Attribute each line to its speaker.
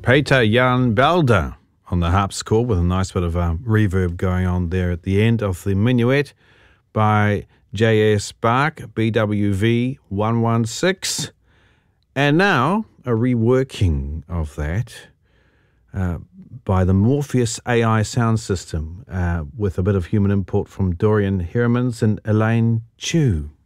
Speaker 1: Peter Jan Belder on the harpsichord with a nice bit of reverb going on there at the end of the minuet by J.S. Bach, BWV 116. And now a reworking of that by the Morpheus AI sound system with a bit of human input from Dorian Hermans and Elaine Chu.